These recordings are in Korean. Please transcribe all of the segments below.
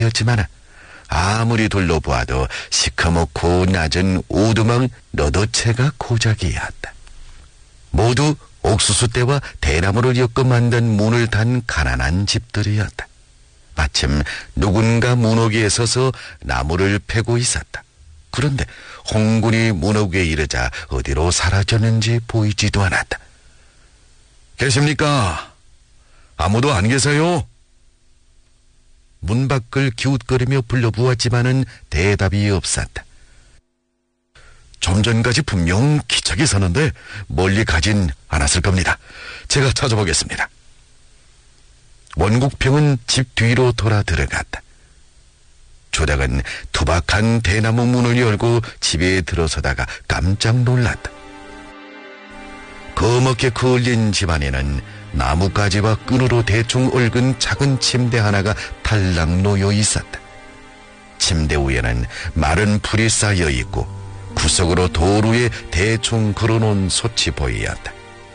였지만 아무리 둘러보아도 시커멓고 낮은 오두막 너도체가 고작이었다. 모두 옥수수대와 대나무를 엮어 만든 문을 단 가난한 집들이었다. 마침 누군가 문옥에 서서 나무를 패고 있었다. 그런데 홍군이 문옥에 이르자 어디로 사라졌는지 보이지도 않았다. 계십니까? 아무도 안 계세요? 문 밖을 기웃거리며 불러보았지만은 대답이 없었다. 좀 전까지 분명 기척이 서는데 멀리 가진 않았을 겁니다. 제가 찾아보겠습니다. 원국평은 집 뒤로 돌아 들어갔다. 조닥은 투박한 대나무 문을 열고 집에 들어서다가 깜짝 놀랐다. 거먹게 그을린 집 안에는 나뭇가지와 끈으로 대충 얽은 작은 침대 하나가 탈락 놓여 있었다. 침대 위에는 마른 풀이 쌓여 있고 구석으로 도루에 대충 걸어놓은 솥이 보이었다.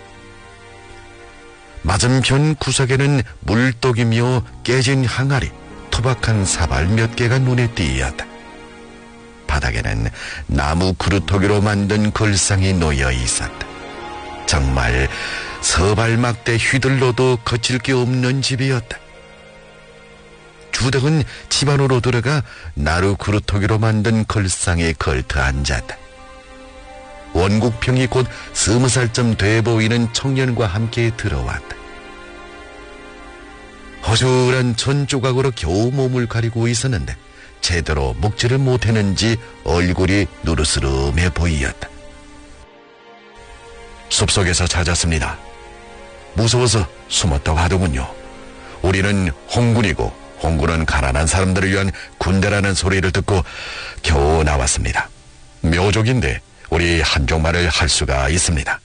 맞은편 구석에는 물독이며 깨진 항아리, 투박한 사발 몇 개가 눈에 띄었다. 바닥에는 나무 그루터기로 만든 걸상이 놓여 있었다. 정말 서발막대 휘둘러도 거칠 게 없는 집이었다. 주덕은 집 안으로 들어가 나루 그루터기로 만든 걸상에 걸터 앉았다. 원국평이 곧 20살쯤 돼 보이는 청년과 함께 들어왔다. 허술한 천 조각으로 겨우 몸을 가리고 있었는데 제대로 먹지를 못했는지 얼굴이 누르스름해 보이었다. 숲속에서 찾았습니다. 무서워서 숨었다고 하더군요. 우리는 홍군이고 홍군은 가난한 사람들을 위한 군대라는 소리를 듣고 겨우 나왔습니다. 묘족인데 우리 한족말을 할 수가 있습니다.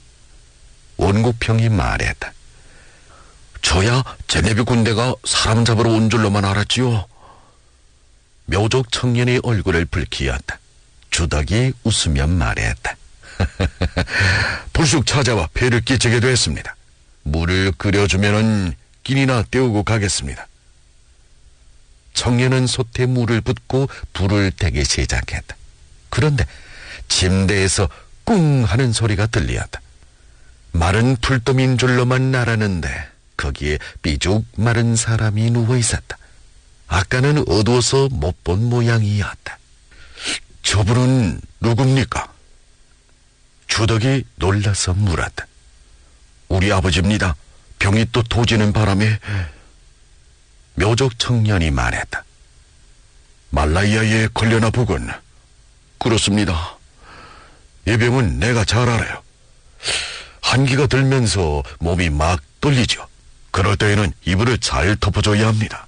원국평이 말했다. 저야 제네비 군대가 사람 잡으러 온 줄로만 알았지요. 묘족 청년의 얼굴을 붉히었다. 주덕이 웃으며 말했다. 불쑥 찾아와 배를 끼치게 됐습니다. 물을 끓여주면은 끼니나 때우고 가겠습니다. 청년은 솥에 물을 붓고 불을 대기 시작했다. 그런데 침대에서 꿍 하는 소리가 들리었다. 마른 풀더미인 줄로만 알았는데 거기에 삐죽 마른 사람이 누워 있었다. 아까는 어두워서 못 본 모양이었다. 저분은 누굽니까? 주덕이 놀라서 물었다. 우리 아버지입니다. 병이 또 도지는 바람에. 묘족 청년이 말했다. 말라이아에 걸려나 보군. 그렇습니다. 이 병은 내가 잘 알아요. 한기가 들면서 몸이 막 떨리죠. 그럴 때에는 이불을 잘 덮어줘야 합니다.